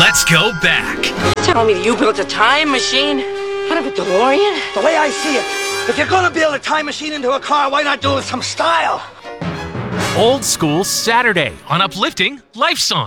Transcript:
Let's go back. Telling me that you built a time machine out of a DeLorean? The way I see it, if you're gonna build a time machine into a car, why not do it with some style? Old School Saturday on Uplifting Life Songs.